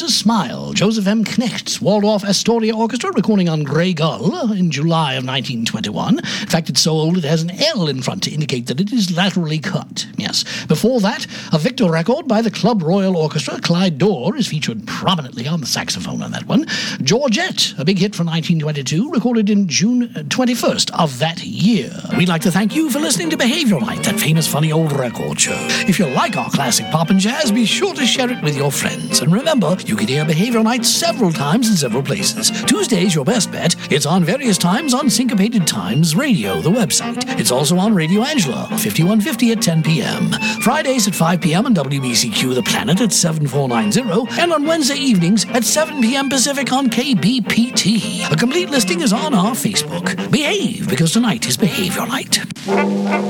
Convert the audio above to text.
Mrs. Smile, Joseph M. Knecht's Waldorf Astoria Orchestra, recording on Grey Gull in July of 1921. In fact, it's so old it has an L in front to indicate that it is laterally cut. Yes. Before that, a Victor record by the Club Royal Orchestra. Clyde Dorr is featured prominently on the saxophone on that one. Georgette, a big hit from 1922, recorded in June 21st of that year. We'd like to thank you for listening to Behavioral Night, that famous funny old record show. If you like our classic pop and jazz, be sure to share it with your friends. And remember, you can hear Behavioral Night several times in several places. Tuesday's your best bet. It's on various times on Syncopated Times Radio, the website. It's also on Radio Angela, 5150 at 10 p.m. Fridays at 5 p.m. on WBCQ The Planet at 7490, and on Wednesday evenings at 7 p.m. Pacific on KBPT. A complete listing is on our Facebook. Behave, because tonight is Behavioral Night.